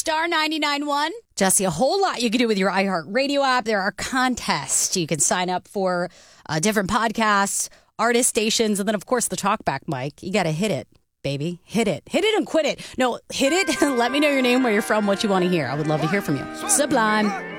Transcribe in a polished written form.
star 99.1. Jesse, a whole lot you can do with your iHeartRadio app. There are contests. You can sign up for different podcasts, artist stations, and then, of course, the talkback mic. You got to hit it, baby. Hit it. Hit it and quit it. No, hit it and let me know your name, where you're from, what you want to hear. I would love to hear from you. Sublime.